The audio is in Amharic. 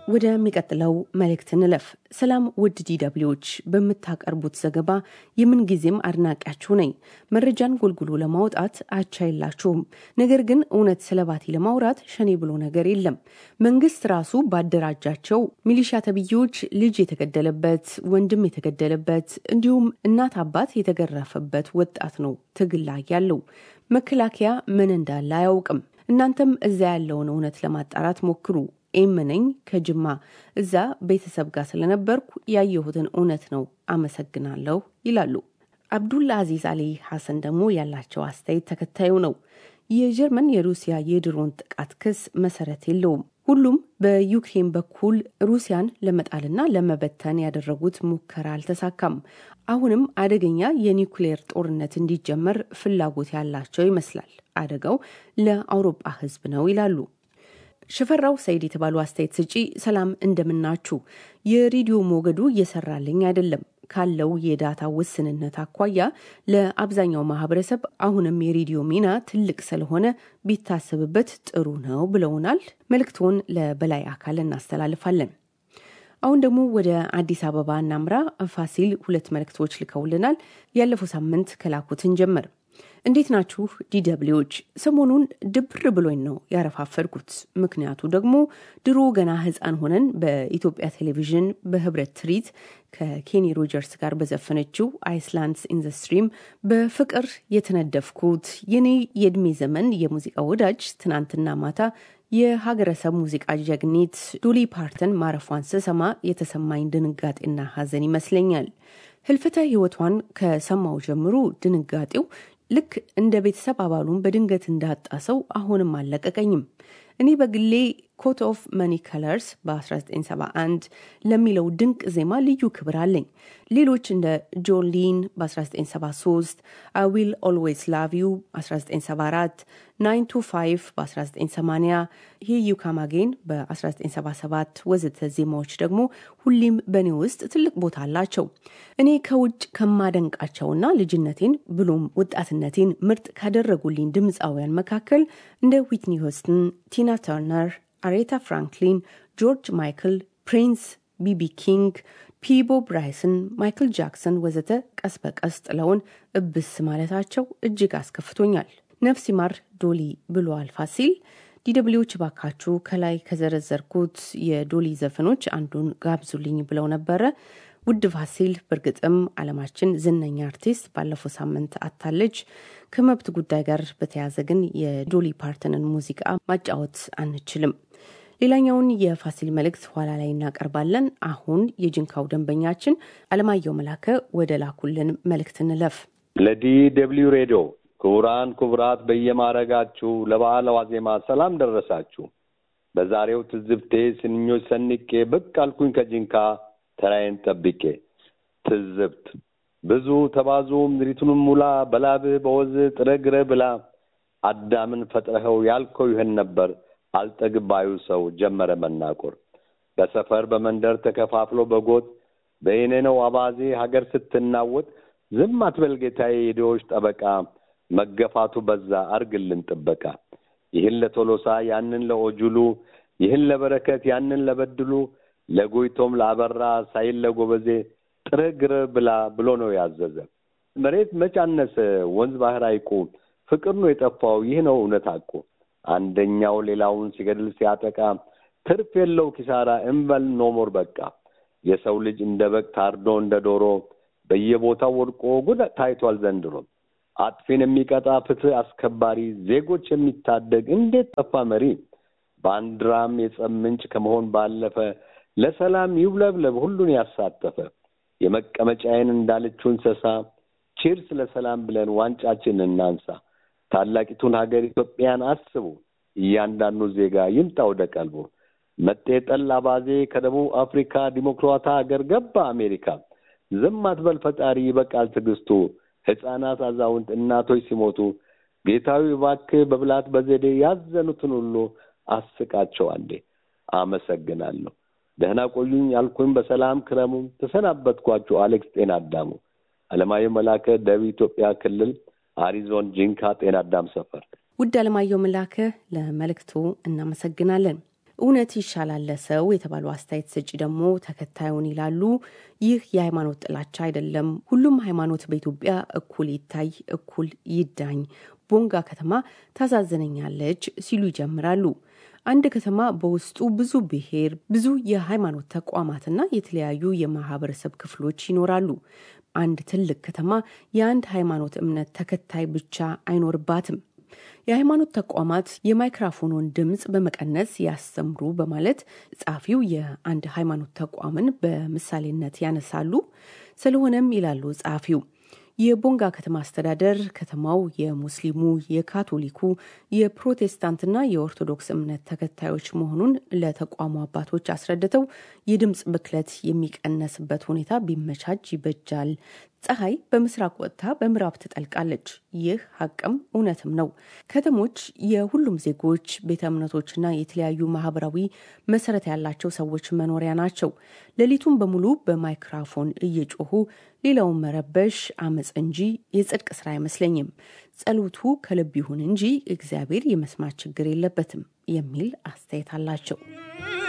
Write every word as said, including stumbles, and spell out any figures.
ወደ ሚቀጥለው መልእክት እንለፍ። ሰላም ውድ ዲደብሊዎች፣ በመታቀርቡት ዘገባ የምን ጊዜም አድናቂያችሁ ነኝ። መረጃን ጎልጉሎ ለማውጣት አቻይላችሁም። ነገር ግን እውነት ስለባቲ ለማውራት ሸኔ ብሎ ነገር የለም። መንግስት ራሱ ባደራጃቸው ሚሊሻ ተብዮች ልጅ የተገደለበት፣ ወንድም የተገደለበት፣ እንዲሁም እናት አባት የተገረፈበት ወጣት ነው ትግል ላይ ያለው። መከላከያ ምን እንዳለ አያውቅም። እናንተም እዛ ያለውን እውነት ለማጣራት ሞክሩ። ኤምነኝ ከጅማ እዛ ቤተሰብ ጋር ስለነበርኩ ያየሁትን እውነት ነው። አመሰግናለሁ ይላሉ። አብዱላ አዚዝ አሊ ሐሰን ደግሞ ያላቸው አስተያየት ተከታዩ ነው። የጀርመን የሩሲያ የድሮን ጥቃት ክስ መሰረት የለውም። ሁሉም በዩክሬን በኩል ሩሲያን ለመጣልና ለመበተን ያደረጉት ሙከራ አልተሳካም። አሁንም አደገኛ የኒውክሌር ጦርነት እንዲጀመር ፍላጎት ያላቸው ይመስላል። አደጋው ለአውሮፓ ሕዝብ ነው ይላሉ። ሽፈራው ሰይድ የተባሉ አስተያየት ሰጪ ሰላም እንደምናችሁ። የሬዲዮ ሞገዱ እየሰራልኝ አይደለም። ካለው የዳታ ውስንነት አኳያ ለአብዛኛው ማህበረሰብ አሁንም የሬዲዮ ሚና ትልቅ ስለሆነ ቢታሰብበት ጥሩ ነው ብለውናል። መልእክቱን ለበላይ አካል እናስተላልፋለን። አሁን ደግሞ ወደ አዲስ አበባ እናምራ። ፋሲል ሁለት መልእክቶች ልከውልናል። ያለፈው ሳምንት ከላኩትን ጀመር። እንዴት ናችሁ ዲደብሊዎች? ሰሞኑን ድብር ብሎኝ ነው ያረፋፈርኩት። ምክንያቱ ደግሞ ድሮ ገና ህፃን ሆነን በኢትዮጵያ ቴሌቪዥን በህብረት ትርኢት ከኬኒ ሮጀርስ ጋር በዘፈነችው አይስላንድስ ኢን ዘ ስትሪም በፍቅር የተነደፍኩት የኔ የእድሜ ዘመን የሙዚቃ ወዳጅ ትናንትና ማታ የሀገረሰብ ሙዚቃ ጀግኒት ዶሊ ፓርተን ማረፏን ስሰማ የተሰማኝ ድንጋጤና ሀዘን ይመስለኛል። ህልፈተ ህይወቷን ከሰማው ጀምሮ ድንጋጤው ልክ እንደ ቤተሰብ አባሉን በድንገት እንዳጣ ሰው አሁንም አለቀቀኝም። እኔ በግሌ ኮት ኦፍ መኒ ከለርስ በ1971 ለሚለው ድንቅ ዜማ ልዩ ክብር አለኝ። ሌሎች እንደ ጆሊን በ1973፣ I will always love you በ1974፣ nine to five በ1980፣ Here you come again በ1977 ወዘተ ዜማዎች ደግሞ ሁሌም በእኔ ውስጥ ትልቅ ቦታ አላቸው። እኔ ከውጭ ከማደንቃቸውና ልጅነቴን ብሎም ወጣትነቴን ምርጥ ካደረጉልኝ ድምፃውያን መካከል እንደ ዊትኒ ሆስተን፣ ቲና ተርነር፣ አሬታ ፍራንክሊን፣ ጆርጅ ማይክል፣ ፕሪንስ፣ ቢቢ ኪንግ፣ ፒቦ ብራይሰን፣ ማይክል ጃክሰን ወዘተ ቀስ በቀስ ጥለውን እብስ ማለታቸው እጅግ አስከፍቶኛል። ነፍስ ይማር ዶሊ ብሏል ፋሲል። ዲደብሊዎች ባካችሁ ከላይ ከዘረዘርኩት የዶሊ ዘፈኖች አንዱን ጋብዙልኝ ብለው ነበረ። ውድ ፋሲል፣ በእርግጥም ዓለማችን ዝነኛ አርቲስት ባለፈው ሳምንት አታለች። ከመብት ጉዳይ ጋር በተያያዘ ግን የዶሊ ፓርተንን ሙዚቃ ማጫወት አንችልም። ሌላኛውን የፋሲል መልእክት ኋላ ላይ እናቀርባለን። አሁን የጅንካው ደንበኛችን አለማየሁ መላከ ወደ ላኩልን መልእክት እንለፍ። ለዲደብሊው ሬዲዮ ክቡራን ክቡራት በየማረጋችሁ ለበዓል ዋዜማ ሰላም ደረሳችሁ። በዛሬው ትዝብቴ ስንኞች ሰንቄ ብቅ አልኩኝ ከጅንካ ተራዬን ጠብቄ። ትዝብት ብዙ ተባዙ ምድሪቱንም ሙላ በላብህ በወዝ ጥረግረ ብላ አዳምን ፈጥረኸው ያልከው ይህን ነበር አልጠግባዩ ሰው ጀመረ መናቆር። በሰፈር በመንደር ተከፋፍሎ በጎጥ በእኔ ነው አባዜ ሀገር ስትናወጥ ዝም አትበል ጌታዬ የዲዎች ጠበቃ መገፋቱ በዛ አርግልን ጥበቃ። ይህን ለቶሎሳ ያንን ለኦጁሉ ይህን ለበረከት ያንን ለበድሉ ለጎይቶም ላበራ ሳይል ለጎበዜ ጥረግረ ብላ ብሎ ነው ያዘዘ። መሬት መጫነሰ ወንዝ ባህር አይቆ ፍቅር ነው የጠፋው ይህ ነው እውነት አቆ። አንደኛው ሌላውን ሲገድል ሲያጠቃ ትርፍ የለው ኪሳራ እንበል ኖሞር በቃ። የሰው ልጅ እንደ በግ ታርዶ እንደ ዶሮ በየቦታው ወድቆ ጉድ ታይቷል ዘንድሮ። አጥፊን የሚቀጣ ፍትህ አስከባሪ ዜጎች የሚታደግ እንዴት ጠፋ መሪ። ባንድራም የጸምንጭ ከመሆን ባለፈ ለሰላም ይውለብለብ ሁሉን ያሳተፈ። የመቀመጫዬን እንዳለችው እንስሳ ቺርስ ለሰላም ብለን ዋንጫችን እናንሳ። ታላቂቱን ሀገር ኢትዮጵያን አስቡ እያንዳንዱ ዜጋ ይምጣ ወደ ቀልቡ። መጤጠል አባዜ ከደቡብ አፍሪካ ዲሞክራታ ሀገር ገባ አሜሪካ። ዝም አትበል ፈጣሪ ይበቃል ትግስቱ። ህፃናት አዛውንት እናቶች ሲሞቱ ጌታዊ እባክህ በብላት በዘዴ ያዘኑትን ሁሉ አስቃቸው አንዴ። አመሰግናለሁ። ደህና ቆዩኝ ያልኩኝ በሰላም ክረሙ። ተሰናበትኳችሁ። አሌክስ ጤና አዳሙ አለማየሁ መላከ ደቡብ ኢትዮጵያ ክልል አሪዞን ጂንካ ጤና አዳም ሰፈር። ውድ አለማየሁ መላከ ለመልእክቱ እናመሰግናለን። እውነት ይሻላል ለሰው የተባሉ አስተያየት ሰጪ ደግሞ ተከታዩን ይላሉ። ይህ የሃይማኖት ጥላቻ አይደለም። ሁሉም ሃይማኖት በኢትዮጵያ እኩል ይታይ፣ እኩል ይዳኝ። ቦንጋ ከተማ ታሳዝነኛለች ሲሉ ይጀምራሉ። አንድ ከተማ በውስጡ ብዙ ብሔር፣ ብዙ የሃይማኖት ተቋማትና የተለያዩ የማህበረሰብ ክፍሎች ይኖራሉ። አንድ ትልቅ ከተማ የአንድ ሃይማኖት እምነት ተከታይ ብቻ አይኖርባትም። የሃይማኖት ተቋማት የማይክሮፎኑን ድምጽ በመቀነስ ያስተምሩ በማለት ጻፊው የአንድ ሃይማኖት ተቋምን በምሳሌነት ያነሳሉ። ስለሆነም ይላሉ ጻፊው የቦንጋ ከተማ አስተዳደር ከተማው የሙስሊሙ፣ የካቶሊኩ፣ የፕሮቴስታንትና የኦርቶዶክስ እምነት ተከታዮች መሆኑን ለተቋሙ አባቶች አስረድተው የድምጽ ብክለት የሚቀነስበት ሁኔታ ቢመቻች ይበጃል። ፀሐይ በምስራቅ ወጥታ በምዕራብ ትጠልቃለች። ይህ ሀቅም እውነትም ነው። ከተሞች የሁሉም ዜጎች ቤተ እምነቶችና የተለያዩ ማህበራዊ መሰረት ያላቸው ሰዎች መኖሪያ ናቸው። ሌሊቱን በሙሉ በማይክሮፎን እየጮሁ ሌላውን መረበሽ አመጽ እንጂ የጽድቅ ስራ አይመስለኝም። ጸሎቱ ከልብ ይሁን እንጂ እግዚአብሔር የመስማት ችግር የለበትም የሚል አስተያየት አላቸው።